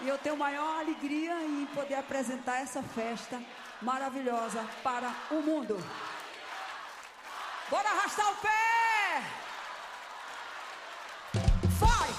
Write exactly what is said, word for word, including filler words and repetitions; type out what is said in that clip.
E eu tenho maior alegria em poder apresentar essa festa maravilhosa para o mundo. Bora arrastar o pé!